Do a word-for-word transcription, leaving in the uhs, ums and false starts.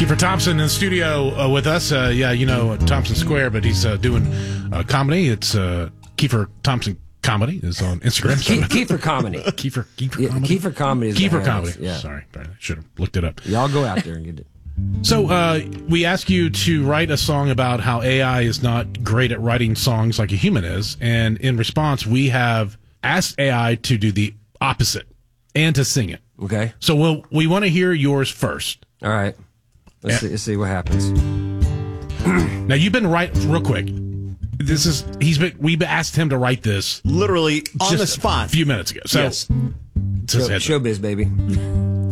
Kiefer Thompson in the studio uh, with us. Uh, yeah, you know, Thompson Square, but he's uh, doing uh, comedy. It's uh, Kiefer Thompson Comedy is on Instagram. Ke- Kiefer Comedy. Kiefer, Kiefer yeah, Comedy? Kiefer Comedy is Kiefer the Comedy. handles, yeah. Sorry, I should have looked it up. Y'all go out there and get it. So uh, we ask you to write a song about how A I is not great at writing songs like a human is. And in response, we have asked A I to do the opposite and to sing it. Okay. So we'll, we want to hear yours first. All right. Let's, Yeah. see, let's see what happens. Now, you've been right real quick. This is, he's been, we asked him to write this Literally on just the spot. a few minutes ago. So, Yes. just Show, heads up. showbiz, baby.